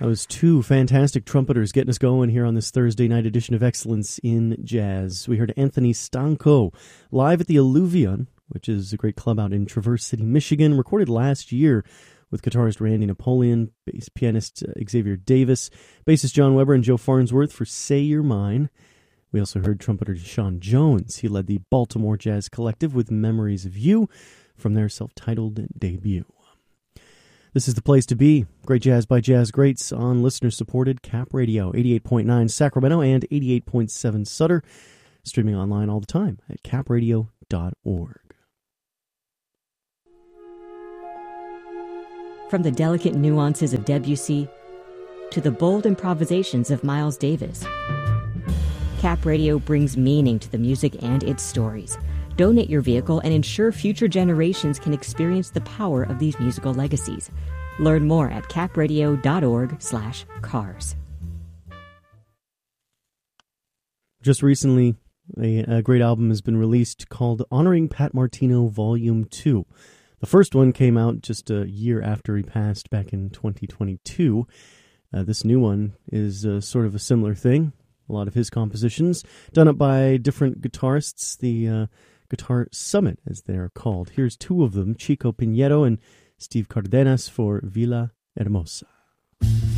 Those two fantastic trumpeters getting us going here on this Thursday night edition of Excellence in Jazz. We heard Anthony Stanco live at the Alluvion, which is a great club out in Traverse City, Michigan, recorded last year with guitarist Randy Napoleon, bass pianist Xavier Davis, bassist John Weber, and Joe Farnsworth for Say You're Mine. We also heard trumpeter Sean Jones. He led the Baltimore Jazz Collective with Memories of You from their self-titled debut. This is the place to be. Great jazz by jazz greats on listener-supported Cap Radio, 88.9 Sacramento and 88.7 Sutter, streaming online all the time at capradio.org. From the delicate nuances of Debussy to the bold improvisations of Miles Davis, Cap Radio brings meaning to the music and its stories. Donate your vehicle and ensure future generations can experience the power of these musical legacies. Learn more at capradio.org/cars. Just recently, a great album has been released called Honoring Pat Martino Volume 2. The first one came out just a year after he passed back in 2022. This new one is sort of a similar thing. A lot of his compositions done up by different guitarists, the Guitar Summit, as they are called. Here's two of them, Chico Pinedo and Steve Cardenas for Villa Hermosa.